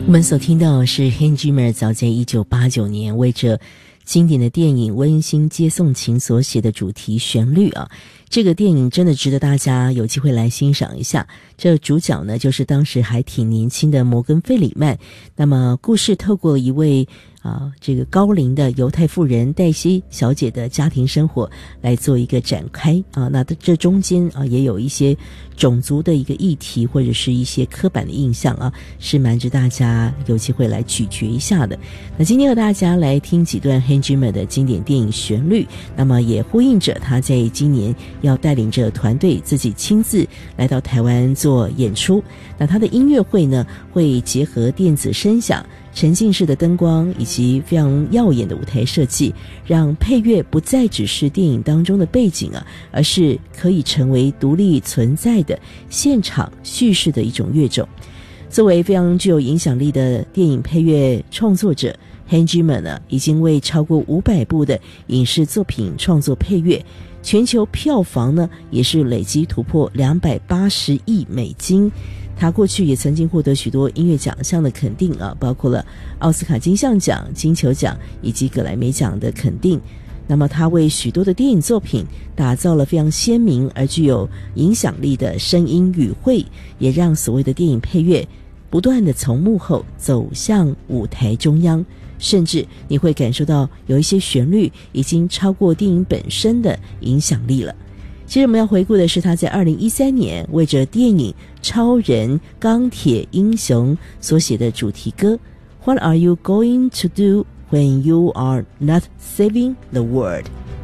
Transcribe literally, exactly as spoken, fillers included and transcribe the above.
我们所听到的是 Hans Zimmer 早在一九八九年为这经典的电影《温馨接送情》所写的主题旋律啊。这个电影真的值得大家有机会来欣赏一下。这主角呢，就是当时还挺年轻的摩根·费里曼。那么故事透过一位啊，这个高龄的犹太妇人黛西小姐的家庭生活来做一个展开啊。那这中间啊，也有一些种族的一个议题或者是一些刻板的印象啊，是蛮值大家有机会来咀嚼一下的。那今天和大家来听几段 Hans Zimmer 的经典电影旋律，那么也呼应着他在今年要带领着团队自己亲自来到台湾做演出。那他的音乐会呢，会结合电子声响、沉浸式的灯光以及非常耀眼的舞台设计，让配乐不再只是电影当中的背景啊，而是可以成为独立存在的现场叙事的一种乐种。作为非常具有影响力的电影配乐创作者， Hans Zimmer 呢，已经为超过五百部的影视作品创作配乐，全球票房呢也是累积突破两百八十亿美金。他过去也曾经获得许多音乐奖项的肯定啊，包括了奥斯卡金像奖、金球奖以及葛莱美奖的肯定。那么他为许多的电影作品打造了非常鲜明而具有影响力的声音语汇，也让所谓的电影配乐不断的从幕后走向舞台中央，甚至你会感受到有一些旋律已经超过电影本身的影响力了。其实我们要回顾的是他在二零一三年为着电影《超人钢铁英雄》所写的主题歌 What are you going to do when you are not saving the world?